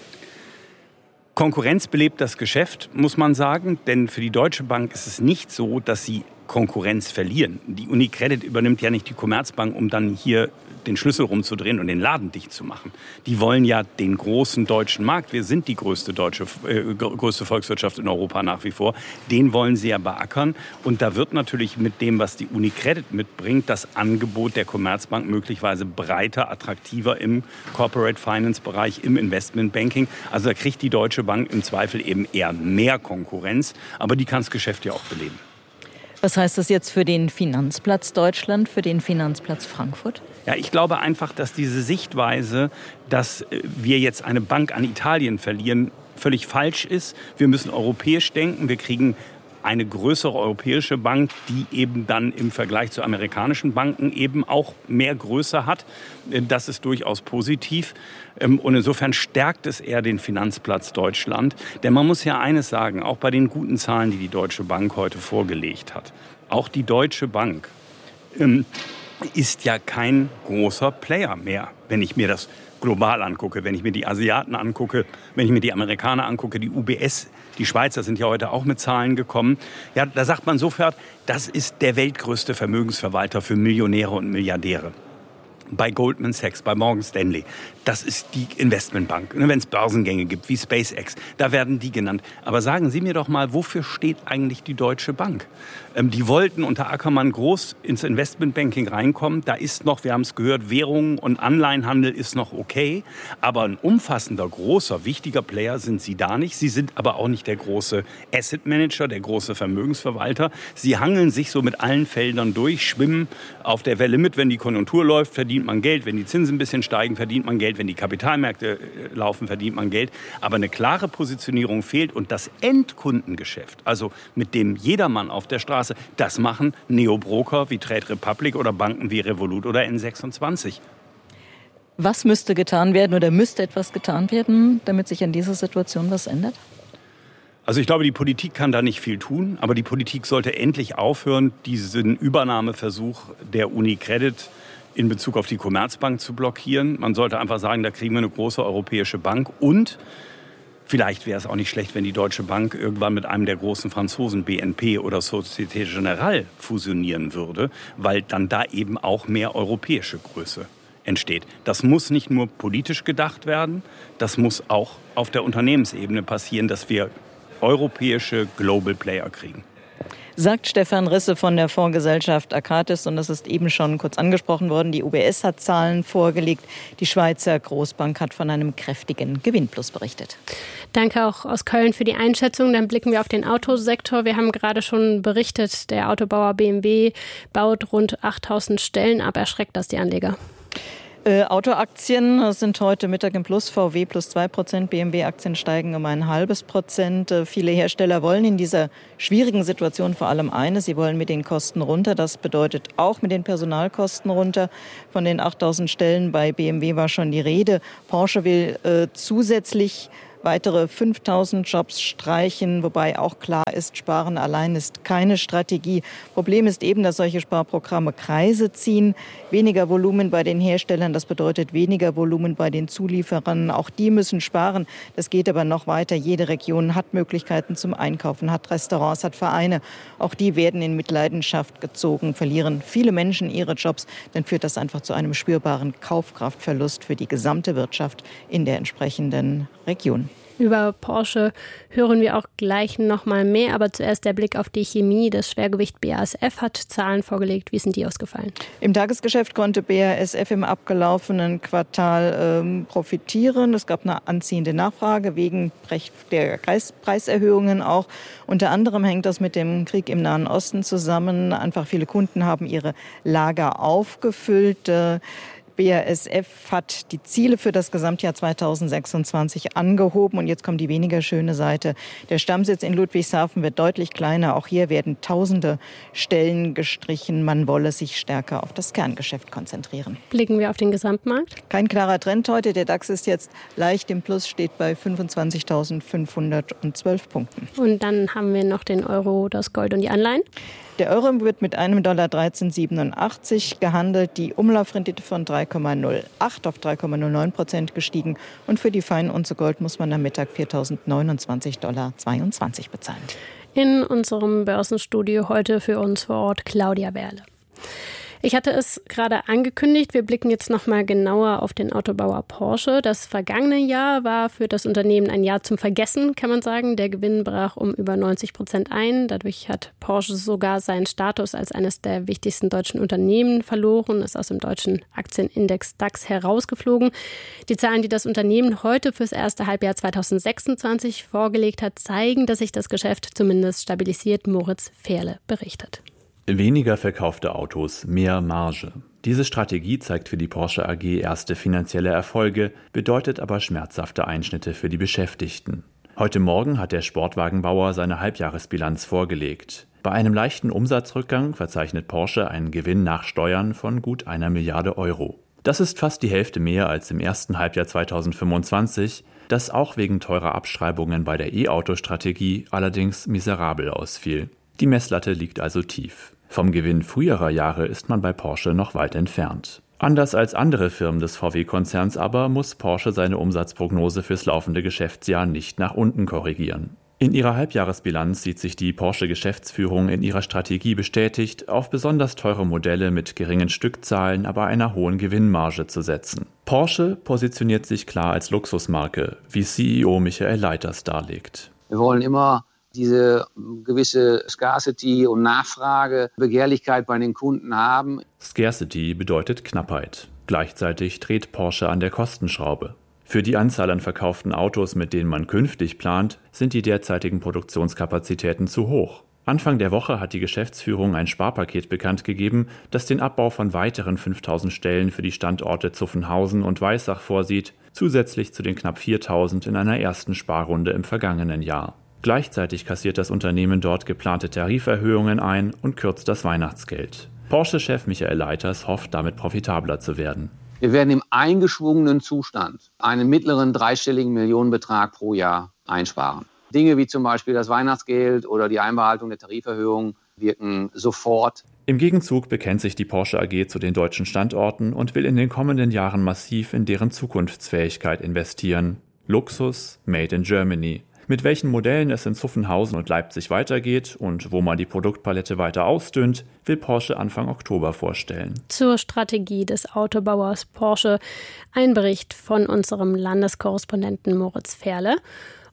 Konkurrenz belebt das Geschäft, muss man sagen. Denn für die Deutsche Bank ist es nicht so, dass sie Konkurrenz verlieren. Die Unicredit übernimmt ja nicht die Commerzbank, um dann hier den Schlüssel rumzudrehen und den Laden dicht zu machen. Die wollen ja den großen deutschen Markt. Wir sind die größte Volkswirtschaft in Europa nach wie vor. Den wollen sie ja beackern. Und da wird natürlich mit dem, was die Unicredit mitbringt, das Angebot der Commerzbank möglicherweise breiter, attraktiver im Corporate Finance Bereich, im Investment Banking. Also da kriegt die Deutsche Bank im Zweifel eben eher mehr Konkurrenz. Aber die kann das Geschäft ja auch beleben. Was heißt das jetzt für den Finanzplatz Deutschland, für den Finanzplatz Frankfurt? Ja, ich glaube einfach, dass diese Sichtweise, dass wir jetzt eine Bank an Italien verlieren, völlig falsch ist. Wir müssen europäisch denken. Wir kriegen eine größere europäische Bank, die eben dann im Vergleich zu amerikanischen Banken eben auch mehr Größe hat. Das ist durchaus positiv. Und insofern stärkt es eher den Finanzplatz Deutschland. Denn man muss ja eines sagen, auch bei den guten Zahlen, die die Deutsche Bank heute vorgelegt hat. Auch die Deutsche Bank ist ja kein großer Player mehr, wenn ich mir das global angucke, wenn ich mir die Asiaten angucke, wenn ich mir die Amerikaner angucke, die UBS, die Schweizer sind ja heute auch mit Zahlen gekommen. Ja, da sagt man sofort, das ist der weltgrößte Vermögensverwalter für Millionäre und Milliardäre. Bei Goldman Sachs, bei Morgan Stanley. Das ist die Investmentbank. Wenn es Börsengänge gibt, wie SpaceX, da werden die genannt. Aber sagen Sie mir doch mal, wofür steht eigentlich die Deutsche Bank? Die wollten unter Ackermann groß ins Investmentbanking reinkommen. Da ist noch, wir haben es gehört, Währungen und Anleihenhandel ist noch okay. Aber ein umfassender, großer, wichtiger Player sind sie da nicht. Sie sind aber auch nicht der große Asset Manager, der große Vermögensverwalter. Sie hangeln sich so mit allen Feldern durch, schwimmen auf der Welle mit. Wenn die Konjunktur läuft, verdient man Geld. Wenn die Zinsen ein bisschen steigen, verdient man Geld. Wenn die Kapitalmärkte laufen, verdient man Geld. Aber eine klare Positionierung fehlt. Und das Endkundengeschäft, also mit dem jedermann auf der Straße, das machen Neobroker wie Trade Republic oder Banken wie Revolut oder N26. Was müsste getan werden oder müsste etwas getan werden, damit sich an dieser Situation was ändert? Also ich glaube, die Politik kann da nicht viel tun. Aber die Politik sollte endlich aufhören, diesen Übernahmeversuch der Unicredit in Bezug auf die Commerzbank zu blockieren. Man sollte einfach sagen, da kriegen wir eine große europäische Bank. Und vielleicht wäre es auch nicht schlecht, wenn die Deutsche Bank irgendwann mit einem der großen Franzosen, BNP oder Société Générale, fusionieren würde, weil dann da eben auch mehr europäische Größe entsteht. Das muss nicht nur politisch gedacht werden, das muss auch auf der Unternehmensebene passieren, dass wir europäische Global Player kriegen. Sagt Stefan Risse von der Fondsgesellschaft Akatis. Und das ist eben schon kurz angesprochen worden. Die UBS hat Zahlen vorgelegt. Die Schweizer Großbank hat von einem kräftigen Gewinnplus berichtet. Danke auch aus Köln für die Einschätzung. Dann blicken wir auf den Autosektor. Wir haben gerade schon berichtet, der Autobauer BMW baut rund 8.000 Stellen ab. Erschreckt das die Anleger? Autoaktien sind heute Mittag im Plus, VW plus 2%, BMW-Aktien steigen um 0,5%. Viele Hersteller wollen in dieser schwierigen Situation vor allem eines, sie wollen mit den Kosten runter. Das bedeutet auch mit den Personalkosten runter. Von den 8.000 Stellen bei BMW war schon die Rede. Porsche will zusätzlich weitere 5.000 Jobs streichen, wobei auch klar ist, Sparen allein ist keine Strategie. Problem ist eben, dass solche Sparprogramme Kreise ziehen. Weniger Volumen bei den Herstellern, das bedeutet weniger Volumen bei den Zulieferern. Auch die müssen sparen. Das geht aber noch weiter. Jede Region hat Möglichkeiten zum Einkaufen, hat Restaurants, hat Vereine. Auch die werden in Mitleidenschaft gezogen, verlieren viele Menschen ihre Jobs. Dann führt das einfach zu einem spürbaren Kaufkraftverlust für die gesamte Wirtschaft in der entsprechenden Region. Über Porsche hören wir auch gleich noch mal mehr, aber zuerst der Blick auf die Chemie. Das Schwergewicht BASF hat Zahlen vorgelegt. Wie sind die ausgefallen? Im Tagesgeschäft konnte BASF im abgelaufenen Quartal profitieren. Es gab eine anziehende Nachfrage wegen der Preiserhöhungen auch. Unter anderem hängt das mit dem Krieg im Nahen Osten zusammen. Einfach viele Kunden haben ihre Lager aufgefüllt. BASF hat die Ziele für das Gesamtjahr 2026 angehoben. Und jetzt kommt die weniger schöne Seite. Der Stammsitz in Ludwigshafen wird deutlich kleiner. Auch hier werden tausende Stellen gestrichen. Man wolle sich stärker auf das Kerngeschäft konzentrieren. Blicken wir auf den Gesamtmarkt? Kein klarer Trend heute. Der DAX ist jetzt leicht im Plus, steht bei 25.512 Punkten. Und dann haben wir noch den Euro, das Gold und die Anleihen. Der Euro wird mit einem $13,87 gehandelt. Die Umlaufrendite von 3,08 auf 3,09% gestiegen. Und für die Feinunze Gold muss man am Mittag $4.029,22 bezahlen. In unserem Börsenstudio heute für uns vor Ort Claudia Berle. Ich hatte es gerade angekündigt, wir blicken jetzt noch mal genauer auf den Autobauer Porsche. Das vergangene Jahr war für das Unternehmen ein Jahr zum Vergessen, kann man sagen. Der Gewinn brach um über 90% ein. Dadurch hat Porsche sogar seinen Status als eines der wichtigsten deutschen Unternehmen verloren, ist aus dem deutschen Aktienindex DAX herausgeflogen. Die Zahlen, die das Unternehmen heute fürs erste Halbjahr 2026 vorgelegt hat, zeigen, dass sich das Geschäft zumindest stabilisiert. Moritz Fährle berichtet. Weniger verkaufte Autos, mehr Marge. Diese Strategie zeigt für die Porsche AG erste finanzielle Erfolge, bedeutet aber schmerzhafte Einschnitte für die Beschäftigten. Heute Morgen hat der Sportwagenbauer seine Halbjahresbilanz vorgelegt. Bei einem leichten Umsatzrückgang verzeichnet Porsche einen Gewinn nach Steuern von gut 1 Milliarde Euro. Das ist fast die Hälfte mehr als im ersten Halbjahr 2025, das auch wegen teurer Abschreibungen bei der E-Auto-Strategie allerdings miserabel ausfiel. Die Messlatte liegt also tief. Vom Gewinn früherer Jahre ist man bei Porsche noch weit entfernt. Anders als andere Firmen des VW-Konzerns aber muss Porsche seine Umsatzprognose fürs laufende Geschäftsjahr nicht nach unten korrigieren. In ihrer Halbjahresbilanz sieht sich die Porsche-Geschäftsführung in ihrer Strategie bestätigt, auf besonders teure Modelle mit geringen Stückzahlen, aber einer hohen Gewinnmarge zu setzen. Porsche positioniert sich klar als Luxusmarke, wie CEO Michael Leiters darlegt. Wir wollen immer diese gewisse Scarcity und Nachfrage, Begehrlichkeit bei den Kunden haben. Scarcity bedeutet Knappheit. Gleichzeitig dreht Porsche an der Kostenschraube. Für die Anzahl an verkauften Autos, mit denen man künftig plant, sind die derzeitigen Produktionskapazitäten zu hoch. Anfang der Woche hat die Geschäftsführung ein Sparpaket bekannt gegeben, das den Abbau von weiteren 5.000 Stellen für die Standorte Zuffenhausen und Weissach vorsieht, zusätzlich zu den knapp 4.000 in einer ersten Sparrunde im vergangenen Jahr. Gleichzeitig kassiert das Unternehmen dort geplante Tariferhöhungen ein und kürzt das Weihnachtsgeld. Porsche-Chef Michael Leiters hofft, damit profitabler zu werden. Wir werden im eingeschwungenen Zustand einen mittleren dreistelligen Millionenbetrag pro Jahr einsparen. Dinge wie zum Beispiel das Weihnachtsgeld oder die Einbehaltung der Tariferhöhung wirken sofort. Im Gegenzug bekennt sich die Porsche AG zu den deutschen Standorten und will in den kommenden Jahren massiv in deren Zukunftsfähigkeit investieren. Luxus, Made in Germany. Mit welchen Modellen es in Zuffenhausen und Leipzig weitergeht und wo man die Produktpalette weiter ausdünnt, will Porsche Anfang Oktober vorstellen. Zur Strategie des Autobauers Porsche ein Bericht von unserem Landeskorrespondenten Moritz Fährle.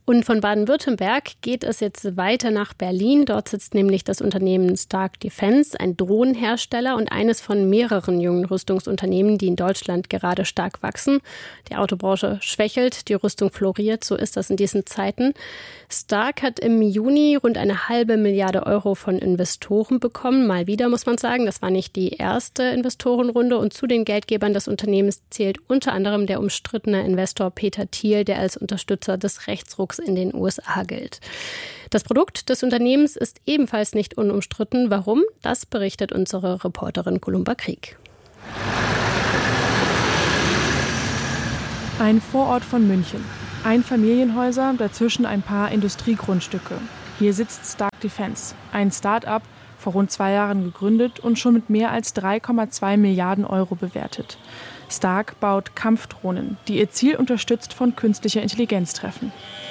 Und von Baden-Württemberg geht es jetzt weiter nach Berlin. Dort sitzt nämlich das Unternehmen Stark Defense, ein Drohnenhersteller und eines von mehreren jungen Rüstungsunternehmen, die in Deutschland gerade stark wachsen. Die Autobranche schwächelt, die Rüstung floriert, so ist das in diesen Zeiten. Stark hat im Juni rund 1,5 Milliarde Euro von Investoren bekommen. Mal wieder muss man sagen, das war nicht die erste Investorenrunde. Und zu den Geldgebern des Unternehmens zählt unter anderem der umstrittene Investor Peter Thiel, der als Unterstützer des Rechtsrucks in den USA gilt. Das Produkt des Unternehmens ist ebenfalls nicht unumstritten. Warum? Das berichtet unsere Reporterin Columba Krieg. Ein Vorort von München. Einfamilienhäuser, dazwischen ein paar Industriegrundstücke. Hier sitzt Stark Defense, ein Start-up, vor rund 2 Jahren gegründet und schon mit mehr als 3,2 Milliarden Euro bewertet. Stark baut Kampfdrohnen, die ihr Ziel unterstützt von künstlicher Intelligenz treffen.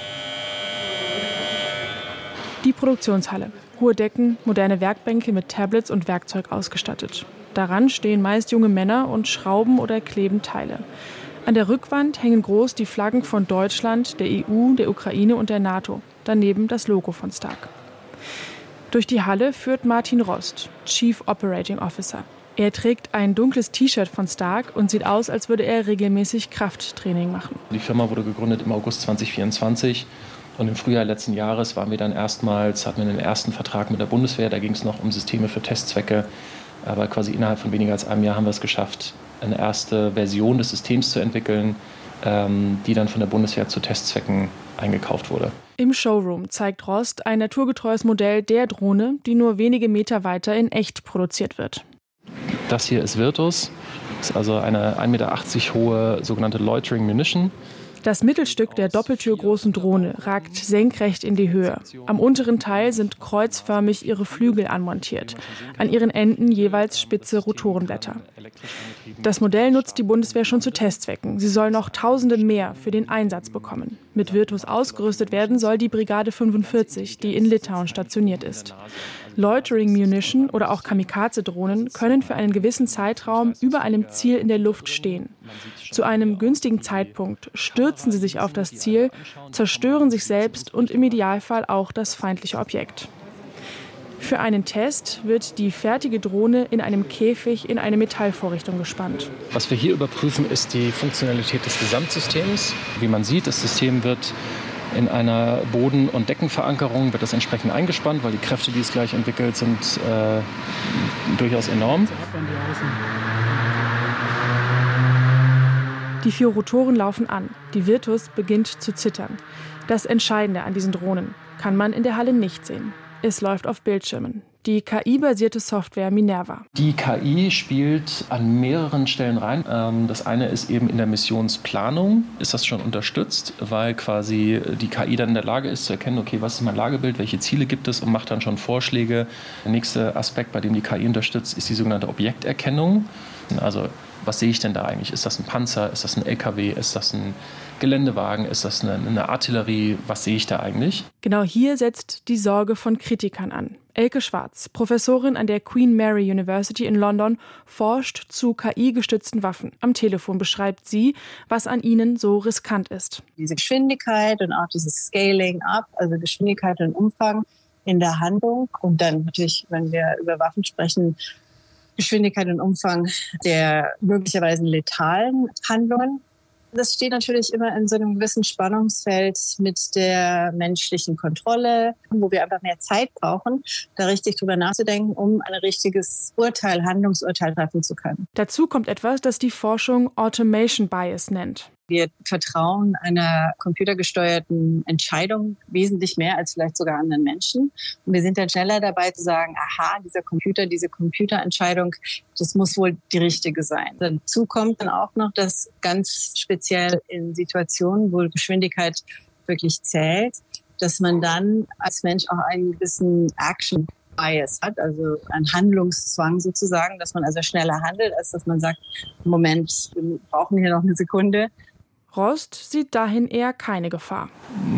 Die Produktionshalle. Hohe Decken, moderne Werkbänke mit Tablets und Werkzeug ausgestattet. Daran stehen meist junge Männer und schrauben oder kleben Teile. An der Rückwand hängen groß die Flaggen von Deutschland, der EU, der Ukraine und der NATO. Daneben das Logo von Stark. Durch die Halle führt Martin Rost, Chief Operating Officer. Er trägt ein dunkles T-Shirt von Stark und sieht aus, als würde er regelmäßig Krafttraining machen. Die Firma wurde gegründet im August 2024 und im Frühjahr letzten Jahres hatten wir den ersten Vertrag mit der Bundeswehr. Da ging es noch um Systeme für Testzwecke. Aber quasi innerhalb von weniger als einem Jahr haben wir es geschafft, eine erste Version des Systems zu entwickeln, die dann von der Bundeswehr zu Testzwecken eingekauft wurde. Im Showroom zeigt Rost ein naturgetreues Modell der Drohne, die nur wenige Meter weiter in echt produziert wird. Das hier ist Virtus, das ist also eine 1,80 Meter hohe sogenannte Loitering Munition. Das Mittelstück der doppeltürgroßen Drohne ragt senkrecht in die Höhe. Am unteren Teil sind kreuzförmig ihre Flügel anmontiert. An ihren Enden jeweils spitze Rotorenblätter. Das Modell nutzt die Bundeswehr schon zu Testzwecken. Sie soll noch Tausende mehr für den Einsatz bekommen. Mit Virtus ausgerüstet werden soll die Brigade 45, die in Litauen stationiert ist. Loitering Munition oder auch Kamikaze-Drohnen können für einen gewissen Zeitraum über einem Ziel in der Luft stehen. Zu einem günstigen Zeitpunkt stürzen sie sich auf das Ziel, zerstören sich selbst und im Idealfall auch das feindliche Objekt. Für einen Test wird die fertige Drohne in einem Käfig in eine Metallvorrichtung gespannt. Was wir hier überprüfen, ist die Funktionalität des Gesamtsystems. Wie man sieht, das System wird in einer Boden- und Deckenverankerung wird das entsprechend eingespannt, weil die Kräfte, die es gleich entwickelt, sind durchaus enorm. Die 4 Rotoren laufen an. Die Virtus beginnt zu zittern. Das Entscheidende an diesen Drohnen kann man in der Halle nicht sehen. Es läuft auf Bildschirmen. Die KI-basierte Software Minerva. Die KI spielt an mehreren Stellen rein. Das eine ist eben in der Missionsplanung, ist das schon unterstützt, weil quasi die KI dann in der Lage ist zu erkennen, okay, was ist mein Lagebild, welche Ziele gibt es und macht dann schon Vorschläge. Der nächste Aspekt, bei dem die KI unterstützt, ist die sogenannte Objekterkennung. Also was sehe ich denn da eigentlich? Ist das ein Panzer? Ist das ein LKW? Ist das ein Geländewagen? Ist das eine Artillerie? Was sehe ich da eigentlich? Genau hier setzt die Sorge von Kritikern an. Elke Schwarz, Professorin an der Queen Mary University in London, forscht zu KI-gestützten Waffen. Am Telefon beschreibt sie, was an ihnen so riskant ist. Diese Geschwindigkeit und auch dieses Scaling up, also Geschwindigkeit und Umfang in der Handlung. Und dann natürlich, wenn wir über Waffen sprechen, Geschwindigkeit und Umfang der möglicherweise letalen Handlungen. Das steht natürlich immer in so einem gewissen Spannungsfeld mit der menschlichen Kontrolle, wo wir einfach mehr Zeit brauchen, da richtig drüber nachzudenken, um ein richtiges Handlungsurteil treffen zu können. Dazu kommt etwas, das die Forschung Automation Bias nennt. Wir vertrauen einer computergesteuerten Entscheidung wesentlich mehr als vielleicht sogar anderen Menschen. Und wir sind dann schneller dabei zu sagen, aha, diese Computerentscheidung, das muss wohl die richtige sein. Dazu kommt dann auch noch, dass ganz speziell in Situationen, wo Geschwindigkeit wirklich zählt, dass man dann als Mensch auch einen gewissen Action Bias hat, also ein Handlungszwang sozusagen, dass man also schneller handelt, als dass man sagt, Moment, wir brauchen hier noch eine Sekunde. Rost sieht dahin eher keine Gefahr.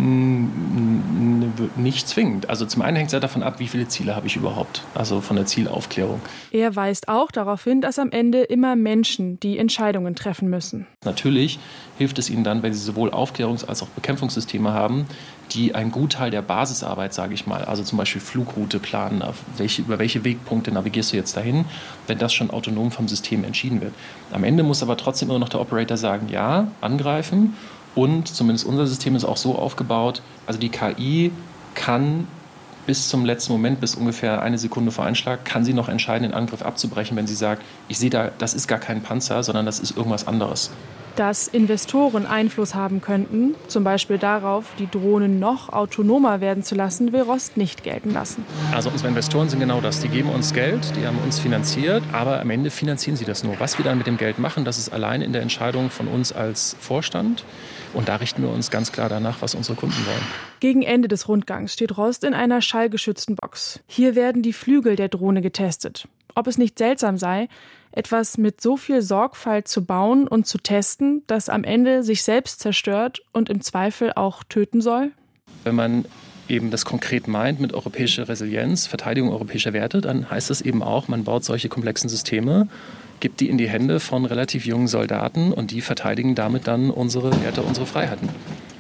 Nicht zwingend. Also zum einen hängt es ja davon ab, wie viele Ziele habe ich überhaupt, also von der Zielaufklärung. Er weist auch darauf hin, dass am Ende immer Menschen die Entscheidungen treffen müssen. Natürlich hilft es ihnen dann, wenn sie sowohl Aufklärungs- als auch Bekämpfungssysteme haben, die einen Gutteil der Basisarbeit, sage ich mal, also zum Beispiel Flugroute planen, über welche Wegpunkte navigierst du jetzt dahin, wenn das schon autonom vom System entschieden wird. Am Ende muss aber trotzdem immer noch der Operator sagen, ja, angreifen, und zumindest unser System ist auch so aufgebaut, also die KI kann bis zum letzten Moment, bis ungefähr 1 Sekunde vor Einschlag, kann sie noch entscheiden, den Angriff abzubrechen, wenn sie sagt, ich sehe da, das ist gar kein Panzer, sondern das ist irgendwas anderes. Dass Investoren Einfluss haben könnten, zum Beispiel darauf, die Drohnen noch autonomer werden zu lassen, will Rost nicht gelten lassen. Also unsere Investoren sind genau das. Die geben uns Geld, die haben uns finanziert, aber am Ende finanzieren sie das nur. Was wir dann mit dem Geld machen, das ist allein in der Entscheidung von uns als Vorstand. Und da richten wir uns ganz klar danach, was unsere Kunden wollen. Gegen Ende des Rundgangs steht Rost in einer schallgeschützten Box. Hier werden die Flügel der Drohne getestet. Ob es nicht seltsam sei, etwas mit so viel Sorgfalt zu bauen und zu testen, das am Ende sich selbst zerstört und im Zweifel auch töten soll? Wenn man eben das konkret meint mit europäischer Resilienz, Verteidigung europäischer Werte, dann heißt das eben auch, man baut solche komplexen Systeme, gibt die in die Hände von relativ jungen Soldaten und die verteidigen damit dann unsere Werte, unsere Freiheiten.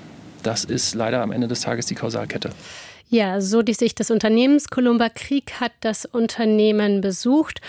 Das ist leider am Ende des Tages die Kausalkette. Ja, so die Sicht des Unternehmens. Columba Krieg hat das Unternehmen besucht.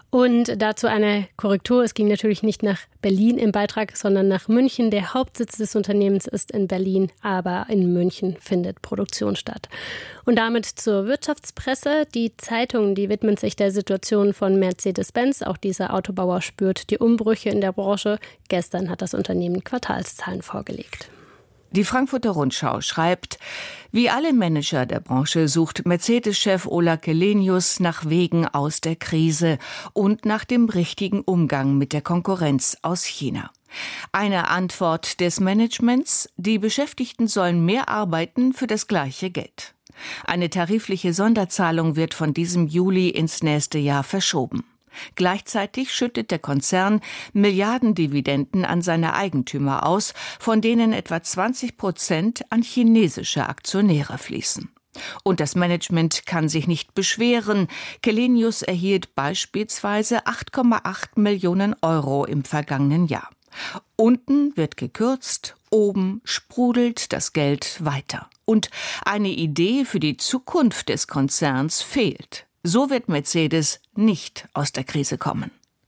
Und dazu eine Korrektur. Es ging natürlich nicht nach Berlin im Beitrag, sondern nach München. Der Hauptsitz des Unternehmens ist in Berlin, aber in München findet Produktion statt. Und damit zur Wirtschaftspresse. Die Zeitung, die widmet sich der Situation von Mercedes-Benz. Auch dieser Autobauer spürt die Umbrüche in der Branche. Gestern hat das Unternehmen Quartalszahlen vorgelegt. Die Frankfurter Rundschau schreibt, wie alle Manager der Branche sucht Mercedes-Chef Ola Källenius nach Wegen aus der Krise und nach dem richtigen Umgang mit der Konkurrenz aus China. Eine Antwort des Managements: Die Beschäftigten sollen mehr arbeiten für das gleiche Geld. Eine tarifliche Sonderzahlung wird von diesem Juli ins nächste Jahr verschoben. Gleichzeitig schüttet der Konzern Milliardendividenden an seine Eigentümer aus, von denen etwa 20% an chinesische Aktionäre fließen. Und das Management kann sich nicht beschweren. Källenius erhielt beispielsweise 8,8 Millionen Euro im vergangenen Jahr. Unten wird gekürzt, oben sprudelt das Geld weiter. Und eine Idee für die Zukunft des Konzerns fehlt. So wird Mercedes nicht aus der Krise kommen.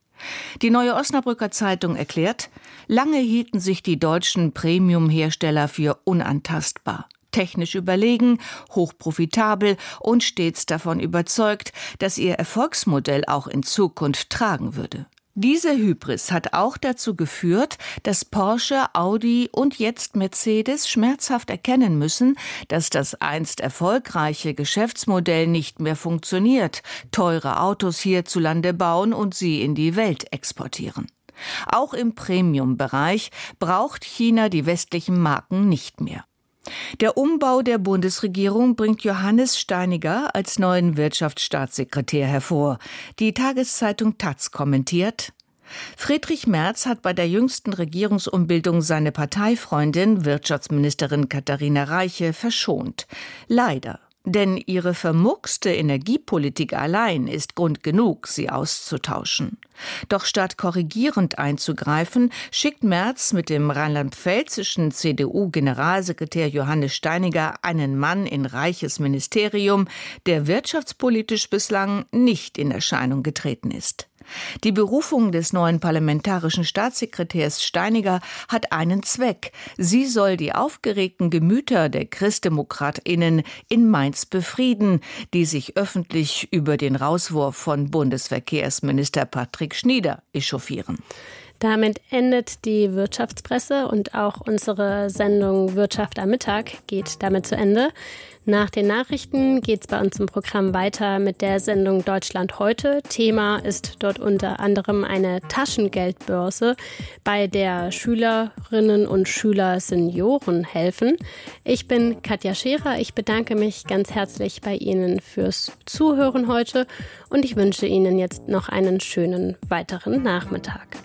Die Neue Osnabrücker Zeitung erklärt, lange hielten sich die deutschen Premium-Hersteller für unantastbar. Technisch überlegen, hochprofitabel und stets davon überzeugt, dass ihr Erfolgsmodell auch in Zukunft tragen würde. Diese Hybris hat auch dazu geführt, dass Porsche, Audi und jetzt Mercedes schmerzhaft erkennen müssen, dass das einst erfolgreiche Geschäftsmodell nicht mehr funktioniert, teure Autos hierzulande bauen und sie in die Welt exportieren. Auch im Premium-Bereich braucht China die westlichen Marken nicht mehr. Der Umbau der Bundesregierung bringt Johannes Steiniger als neuen Wirtschaftsstaatssekretär hervor. Die Tageszeitung taz kommentiert: Friedrich Merz hat bei der jüngsten Regierungsumbildung seine Parteifreundin, Wirtschaftsministerin Katharina Reiche, verschont. Leider. Denn ihre vermurkste Energiepolitik allein ist Grund genug, sie auszutauschen. Doch statt korrigierend einzugreifen, schickt Merz mit dem rheinland-pfälzischen CDU-Generalsekretär Johannes Steiniger einen Mann in Reiches Ministerium, der wirtschaftspolitisch bislang nicht in Erscheinung getreten ist. Die Berufung des neuen parlamentarischen Staatssekretärs Steiniger hat einen Zweck. Sie soll die aufgeregten Gemüter der ChristdemokratInnen in Mainz befrieden, die sich öffentlich über den Rauswurf von Bundesverkehrsminister Patrick Schnieder echauffieren. Damit endet die Wirtschaftspresse und auch unsere Sendung Wirtschaft am Mittag geht damit zu Ende. Nach den Nachrichten geht es bei uns im Programm weiter mit der Sendung Deutschland heute. Thema ist dort unter anderem eine Taschengeldbörse, bei der Schülerinnen und Schüler Senioren helfen. Ich bin Katja Scherer. Ich bedanke mich ganz herzlich bei Ihnen fürs Zuhören heute und ich wünsche Ihnen jetzt noch einen schönen weiteren Nachmittag.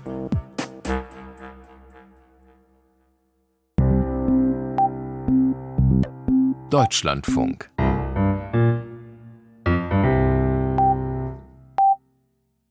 Deutschlandfunk.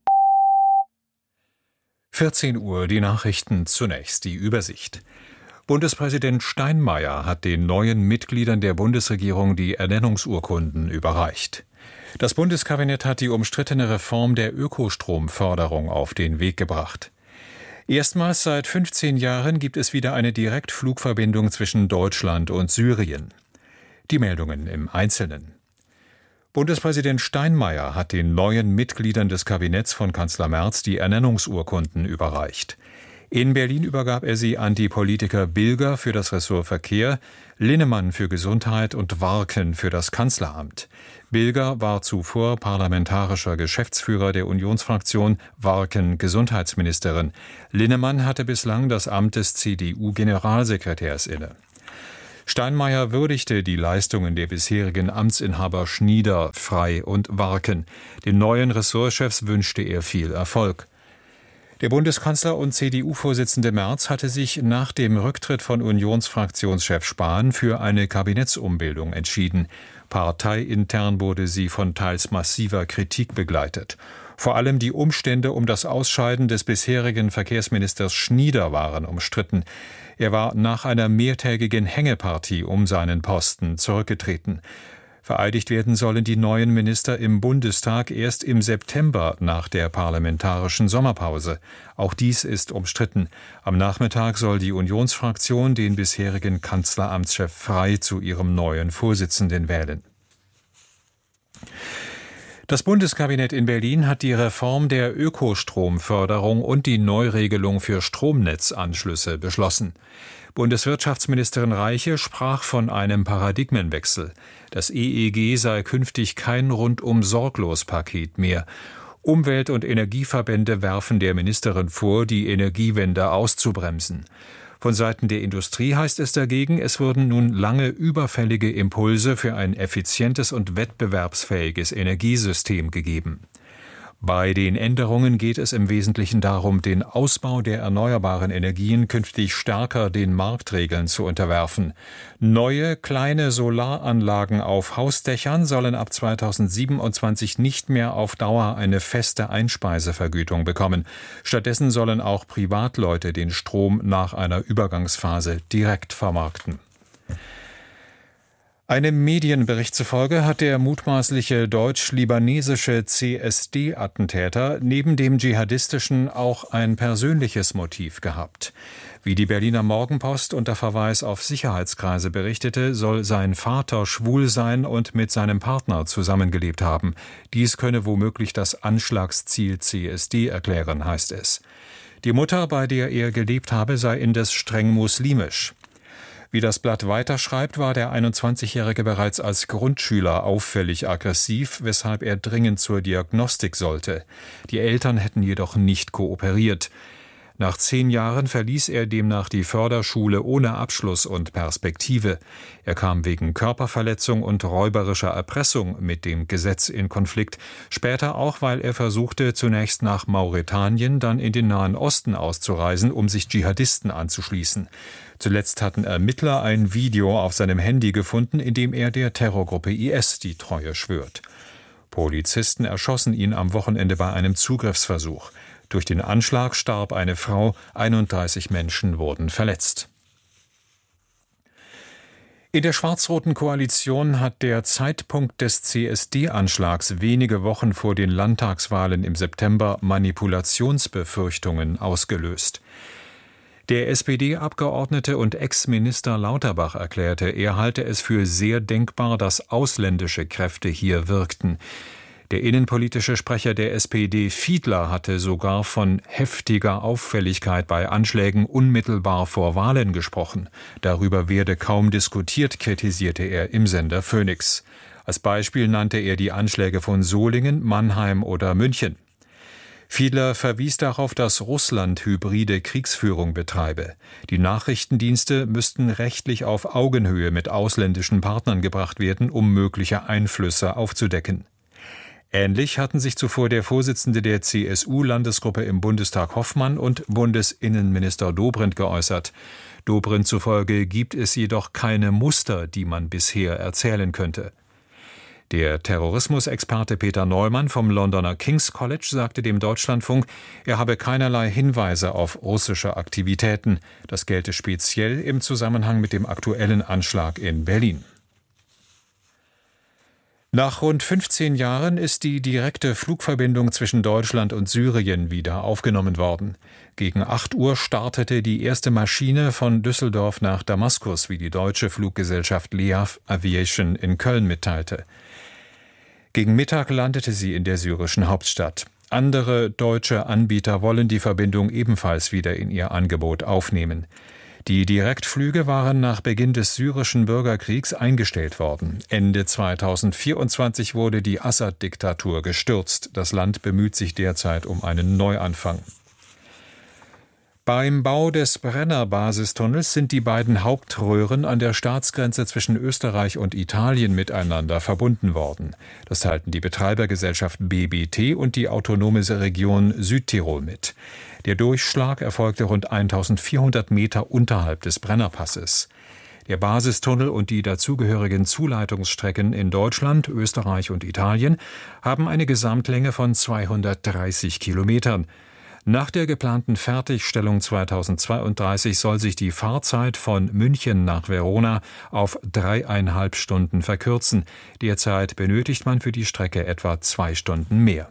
(14 Uhr) die Nachrichten, zunächst die Übersicht. Bundespräsident Steinmeier hat den neuen Mitgliedern der Bundesregierung die Ernennungsurkunden überreicht. Das Bundeskabinett hat die umstrittene Reform der Ökostromförderung auf den Weg gebracht. Erstmals seit 15 Jahren gibt es wieder eine Direktflugverbindung zwischen Deutschland und Syrien. Die Meldungen im Einzelnen. Bundespräsident Steinmeier hat den neuen Mitgliedern des Kabinetts von Kanzler Merz die Ernennungsurkunden überreicht. In Berlin übergab er sie an die Politiker Bilger für das Ressort Verkehr, Linnemann für Gesundheit und Warken für das Kanzleramt. Bilger war zuvor parlamentarischer Geschäftsführer der Unionsfraktion, Warken Gesundheitsministerin. Linnemann hatte bislang das Amt des CDU-Generalsekretärs inne. Steinmeier würdigte die Leistungen der bisherigen Amtsinhaber Schnieder, Frey und Warken. Den neuen Ressortchefs wünschte er viel Erfolg. Der Bundeskanzler und CDU-Vorsitzende Merz hatte sich nach dem Rücktritt von Unionsfraktionschef Spahn für eine Kabinettsumbildung entschieden. Parteiintern wurde sie von teils massiver Kritik begleitet. Vor allem die Umstände um das Ausscheiden des bisherigen Verkehrsministers Schnieder waren umstritten. Er war nach einer mehrtägigen Hängepartie um seinen Posten zurückgetreten. Vereidigt werden sollen die neuen Minister im Bundestag erst im September nach der parlamentarischen Sommerpause. Auch dies ist umstritten. Am Nachmittag soll die Unionsfraktion den bisherigen Kanzleramtschef Frey zu ihrem neuen Vorsitzenden wählen. Das Bundeskabinett in Berlin hat die Reform der Ökostromförderung und die Neuregelung für Stromnetzanschlüsse beschlossen. Bundeswirtschaftsministerin Reiche sprach von einem Paradigmenwechsel. Das EEG sei künftig kein Rundum-Sorglos-Paket mehr. Umwelt- und Energieverbände werfen der Ministerin vor, die Energiewende auszubremsen. Von Seiten der Industrie heißt es dagegen, es wurden nun lange überfällige Impulse für ein effizientes und wettbewerbsfähiges Energiesystem gegeben. Bei den Änderungen geht es im Wesentlichen darum, den Ausbau der erneuerbaren Energien künftig stärker den Marktregeln zu unterwerfen. Neue, kleine Solaranlagen auf Hausdächern sollen ab 2027 nicht mehr auf Dauer eine feste Einspeisevergütung bekommen. Stattdessen sollen auch Privatleute den Strom nach einer Übergangsphase direkt vermarkten. Einem Medienbericht zufolge hat der mutmaßliche deutsch-libanesische CSD-Attentäter neben dem dschihadistischen auch ein persönliches Motiv gehabt. Wie die Berliner Morgenpost unter Verweis auf Sicherheitskreise berichtete, soll sein Vater schwul sein und mit seinem Partner zusammengelebt haben. Dies könne womöglich das Anschlagsziel CSD erklären, heißt es. Die Mutter, bei der er gelebt habe, sei indes streng muslimisch. Wie das Blatt weiterschreibt, war der 21-Jährige bereits als Grundschüler auffällig aggressiv, weshalb er dringend zur Diagnostik sollte. Die Eltern hätten jedoch nicht kooperiert. Nach 10 Jahren verließ er demnach die Förderschule ohne Abschluss und Perspektive. Er kam wegen Körperverletzung und räuberischer Erpressung mit dem Gesetz in Konflikt, später auch, weil er versuchte, zunächst nach Mauretanien, dann in den Nahen Osten auszureisen, um sich Dschihadisten anzuschließen. Zuletzt hatten Ermittler ein Video auf seinem Handy gefunden, in dem er der Terrorgruppe IS die Treue schwört. Polizisten erschossen ihn am Wochenende bei einem Zugriffsversuch. Durch den Anschlag starb eine Frau, 31 Menschen wurden verletzt. In der schwarz-roten Koalition hat der Zeitpunkt des CSD-Anschlags wenige Wochen vor den Landtagswahlen im September Manipulationsbefürchtungen ausgelöst. Der SPD-Abgeordnete und Ex-Minister Lauterbach erklärte, er halte es für sehr denkbar, dass ausländische Kräfte hier wirkten. Der innenpolitische Sprecher der SPD, Fiedler, hatte sogar von heftiger Auffälligkeit bei Anschlägen unmittelbar vor Wahlen gesprochen. Darüber werde kaum diskutiert, kritisierte er im Sender Phoenix. Als Beispiel nannte er die Anschläge von Solingen, Mannheim oder München. Fiedler verwies darauf, dass Russland hybride Kriegsführung betreibe. Die Nachrichtendienste müssten rechtlich auf Augenhöhe mit ausländischen Partnern gebracht werden, um mögliche Einflüsse aufzudecken. Ähnlich hatten sich zuvor der Vorsitzende der CSU-Landesgruppe im Bundestag Hoffmann und Bundesinnenminister Dobrindt geäußert. Dobrindt zufolge gibt es jedoch keine Muster, die man bisher erzählen könnte. Der Terrorismusexperte Peter Neumann vom Londoner King's College sagte dem Deutschlandfunk, er habe keinerlei Hinweise auf russische Aktivitäten. Das gelte speziell im Zusammenhang mit dem aktuellen Anschlag in Berlin. Nach rund 15 Jahren ist die direkte Flugverbindung zwischen Deutschland und Syrien wieder aufgenommen worden. Gegen 8 Uhr startete die erste Maschine von Düsseldorf nach Damaskus, wie die deutsche Fluggesellschaft Leav Aviation in Köln mitteilte. Gegen Mittag landete sie in der syrischen Hauptstadt. Andere deutsche Anbieter wollen die Verbindung ebenfalls wieder in ihr Angebot aufnehmen. Die Direktflüge waren nach Beginn des syrischen Bürgerkriegs eingestellt worden. Ende 2024 wurde die Assad-Diktatur gestürzt. Das Land bemüht sich derzeit um einen Neuanfang. Beim Bau des Brenner-Basistunnels sind die beiden Hauptröhren an der Staatsgrenze zwischen Österreich und Italien miteinander verbunden worden. Das teilten die Betreibergesellschaft BBT und die autonome Region Südtirol mit. Der Durchschlag erfolgte rund 1400 Meter unterhalb des Brennerpasses. Der Basistunnel und die dazugehörigen Zuleitungsstrecken in Deutschland, Österreich und Italien haben eine Gesamtlänge von 230 Kilometern. Nach der geplanten Fertigstellung 2032 soll sich die Fahrzeit von München nach Verona auf 3,5 Stunden verkürzen. Derzeit benötigt man für die Strecke etwa 2 Stunden mehr.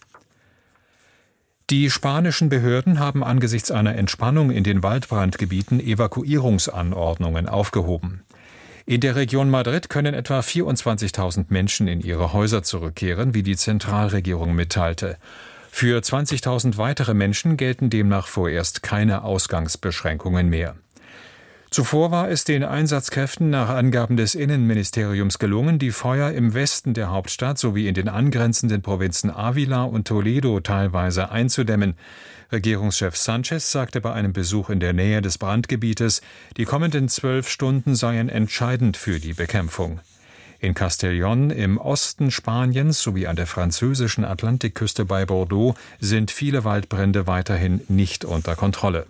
Die spanischen Behörden haben angesichts einer Entspannung in den Waldbrandgebieten Evakuierungsanordnungen aufgehoben. In der Region Madrid können etwa 24.000 Menschen in ihre Häuser zurückkehren, wie die Zentralregierung mitteilte. Für 20.000 weitere Menschen gelten demnach vorerst keine Ausgangsbeschränkungen mehr. Zuvor war es den Einsatzkräften nach Angaben des Innenministeriums gelungen, die Feuer im Westen der Hauptstadt sowie in den angrenzenden Provinzen Ávila und Toledo teilweise einzudämmen. Regierungschef Sánchez sagte bei einem Besuch in der Nähe des Brandgebietes, die kommenden 12 Stunden seien entscheidend für die Bekämpfung. In Castellón im Osten Spaniens sowie an der französischen Atlantikküste bei Bordeaux sind viele Waldbrände weiterhin nicht unter Kontrolle.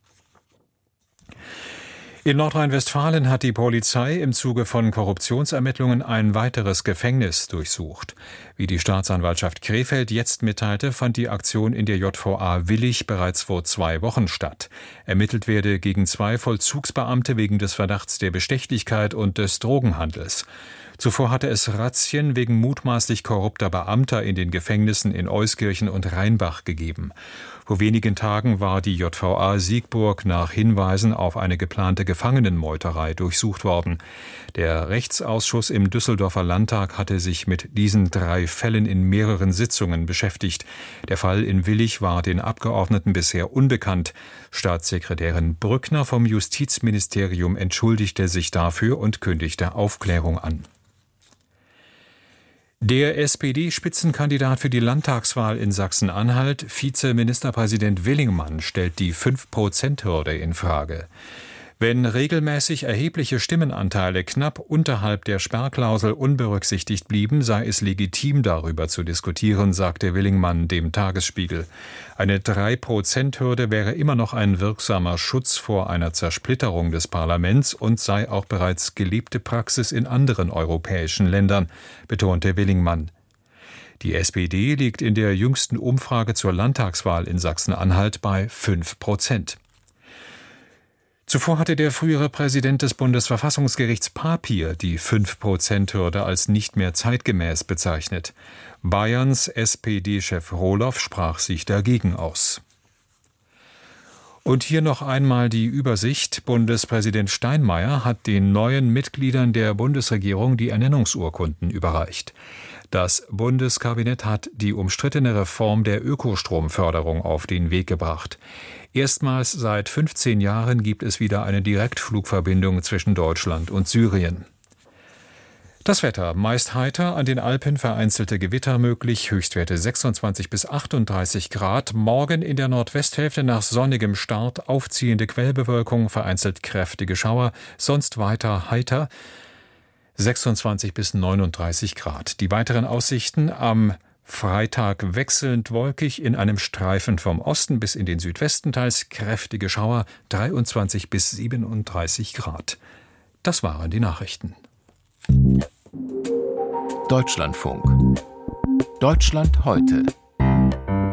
In Nordrhein-Westfalen hat die Polizei im Zuge von Korruptionsermittlungen ein weiteres Gefängnis durchsucht. Wie die Staatsanwaltschaft Krefeld jetzt mitteilte, fand die Aktion in der JVA Willich bereits vor 2 Wochen statt. Ermittelt werde gegen 2 Vollzugsbeamte wegen des Verdachts der Bestechlichkeit und des Drogenhandels. Zuvor hatte es Razzien wegen mutmaßlich korrupter Beamter in den Gefängnissen in Euskirchen und Rheinbach gegeben. Vor wenigen Tagen war die JVA Siegburg nach Hinweisen auf eine geplante Gefangenenmeuterei durchsucht worden. Der Rechtsausschuss im Düsseldorfer Landtag hatte sich mit diesen 3 Fällen in mehreren Sitzungen beschäftigt. Der Fall in Willich war den Abgeordneten bisher unbekannt. Staatssekretärin Brückner vom Justizministerium entschuldigte sich dafür und kündigte Aufklärung an. Der SPD-Spitzenkandidat für die Landtagswahl in Sachsen-Anhalt, Vizeministerpräsident Willingmann, stellt die 5%-Hürde in Frage. Wenn regelmäßig erhebliche Stimmenanteile knapp unterhalb der Sperrklausel unberücksichtigt blieben, sei es legitim, darüber zu diskutieren, sagte Willingmann dem Tagesspiegel. Eine 3%-Hürde wäre immer noch ein wirksamer Schutz vor einer Zersplitterung des Parlaments und sei auch bereits gelebte Praxis in anderen europäischen Ländern, betonte Willingmann. Die SPD liegt in der jüngsten Umfrage zur Landtagswahl in Sachsen-Anhalt bei 5%. Zuvor hatte der frühere Präsident des Bundesverfassungsgerichts Papier die 5%-Hürde als nicht mehr zeitgemäß bezeichnet. Bayerns SPD-Chef Rohloff sprach sich dagegen aus. Und hier noch einmal die Übersicht. Bundespräsident Steinmeier hat den neuen Mitgliedern der Bundesregierung die Ernennungsurkunden überreicht. Das Bundeskabinett hat die umstrittene Reform der Ökostromförderung auf den Weg gebracht. Erstmals seit 15 Jahren gibt es wieder eine Direktflugverbindung zwischen Deutschland und Syrien. Das Wetter: meist heiter, an den Alpen vereinzelte Gewitter möglich, Höchstwerte 26 bis 38 Grad. Morgen in der Nordwesthälfte nach sonnigem Start aufziehende Quellbewölkung, vereinzelt kräftige Schauer, sonst weiter heiter, 26 bis 39 Grad. Die weiteren Aussichten: am Freitag wechselnd wolkig, in einem Streifen vom Osten bis in den Südwesten teils kräftige Schauer, 23 bis 37 Grad. Das waren die Nachrichten. Deutschlandfunk. Deutschland heute.